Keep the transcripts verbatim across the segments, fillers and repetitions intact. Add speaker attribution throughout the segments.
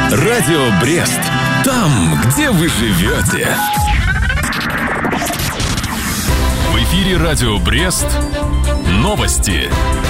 Speaker 1: Радио Брест. Там, где вы живете. В эфире Радио Брест. Новости.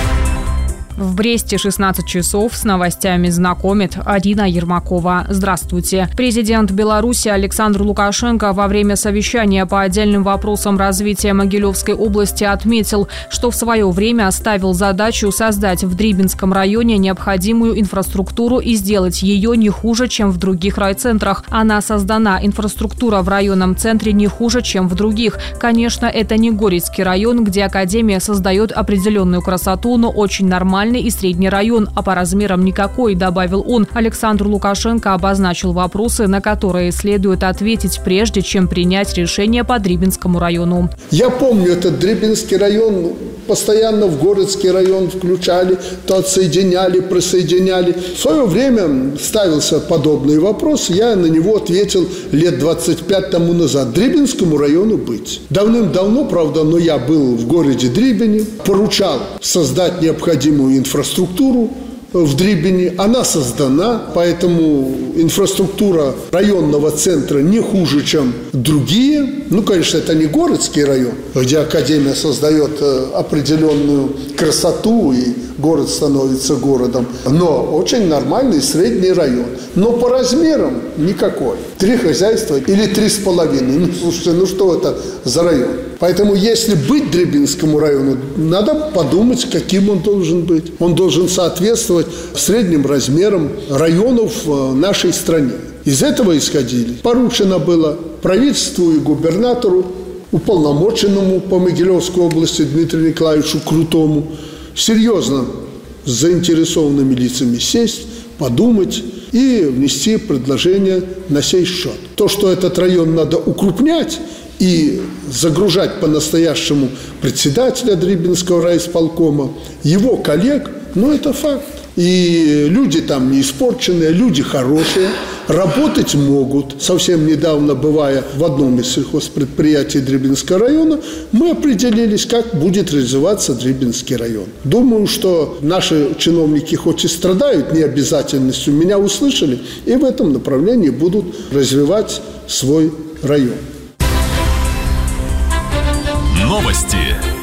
Speaker 2: В Бресте шестнадцать часов с новостями знакомит Арина Ермакова. Здравствуйте. Президент Беларуси Александр Лукашенко во время совещания по отдельным вопросам развития Могилевской области отметил, что в свое время ставил задачу создать в Дрибинском районе необходимую инфраструктуру и сделать ее не хуже, чем в других райцентрах. Она создана. Инфраструктура в районном центре не хуже, чем в других. Конечно, это не Горецкий район, где академия создает определенную красоту, но очень нормально и средний район, а по размерам никакой, добавил он. Александр Лукашенко обозначил вопросы, на которые следует ответить, прежде чем принять решение по Дрибинскому району.
Speaker 3: Я помню этот Дрибинский район, постоянно в Горецкий район включали, то отсоединяли, присоединяли. В свое время ставился подобный вопрос, я на него ответил лет двадцать пять тому назад. Дрибинскому району быть. Давным-давно, правда, но я был в городе Дрибине, поручал создать необходимую инфраструктуру в Дрибине. Она создана, поэтому инфраструктура районного центра не хуже, чем другие. Ну, конечно, это не Горецкий район, где академия создает определенную красоту и город становится городом, но очень нормальный средний район. Но по размерам никакой. Три хозяйства или три с половиной. Ну, слушайте, ну что это за район? Поэтому, если быть Дрибинскому району, надо подумать, каким он должен быть. Он должен соответствовать средним размерам районов в нашей стране. Из этого исходили. Поручено было правительству и губернатору, уполномоченному по Могилевской области Дмитрию Николаевичу Крутому, серьезно с заинтересованными лицами сесть, подумать и внести предложение на сей счет. То, что этот район надо укрупнять и загружать по-настоящему председателя Дрибинского райисполкома, его коллег, ну это факт. И люди там не испорченные, люди хорошие, работать могут. Совсем недавно, бывая в одном из сельхозпредприятий Дрибинского района, мы определились, как будет развиваться Дрибинский район. Думаю, что наши чиновники хоть и страдают необязательностью, меня услышали и в этом направлении будут развивать свой район.
Speaker 1: Новости.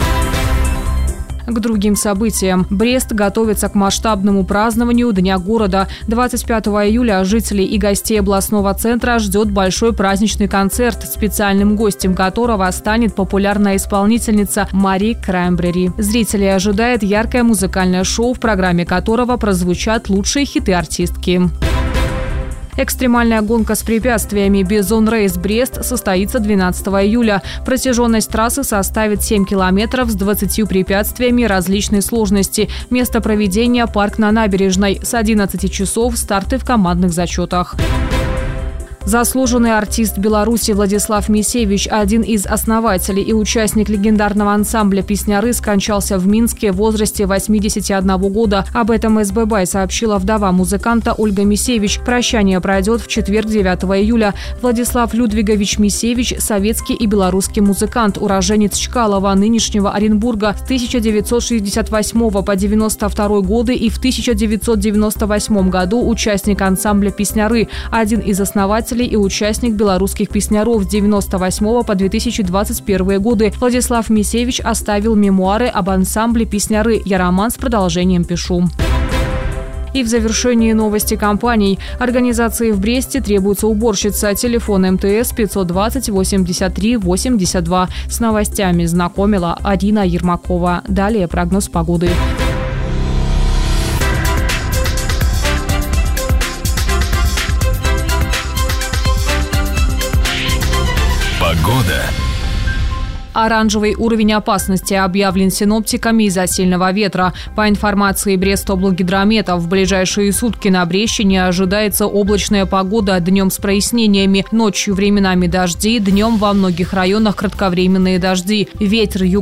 Speaker 2: К другим событиям. Брест готовится к масштабному празднованию Дня города. двадцать пятого июля жителей и гостей областного центра ждет большой праздничный концерт, специальным гостем которого станет популярная исполнительница Мари Краймбрери. Зрителей ожидает яркое музыкальное шоу, в программе которого прозвучат лучшие хиты артистки. Экстремальная гонка с препятствиями «Бизон Рейс Брест» состоится двенадцатого июля. Протяженность трассы составит семь километров с двадцатью препятствиями различной сложности. Место проведения – парк на набережной. С одиннадцати часов старты в командных зачетах. Заслуженный артист Беларуси Владислав Мисевич, один из основателей и участник легендарного ансамбля «Песняры», скончался в Минске в возрасте восьмидесяти одного года. Об этом СББ сообщила вдова музыканта Ольга Мисевич. Прощание пройдет в четверг, девятого июля. Владислав Людвигович Мисевич – советский и белорусский музыкант, уроженец Чкалова, нынешнего Оренбурга, с тысяча девятьсот шестьдесят восьмого по девяносто второй годы и в тысяча девятьсот девяносто восьмом году участник ансамбля «Песняры», один из основателей и участник белорусских песняров с девяносто восьмого по две тысячи двадцать первый годы. Владислав Мисевич оставил мемуары об ансамбле «Песняры». Я роман с продолжением пишу. И в завершении новости компаний. Организации в Бресте требуется уборщица. Телефон эм тэ эс пятьсот двадцать восемьдесят три восемьдесят два. С новостями знакомила Арина Ермакова. Далее прогноз погоды.
Speaker 1: Погода.
Speaker 2: Оранжевый уровень опасности объявлен синоптиками из-за сильного ветра. По информации Брестоблгидромета, в ближайшие сутки на Брещине ожидается облачная погода, днем с прояснениями, ночью временами дожди, днем во многих районах кратковременные дожди. Ветер юго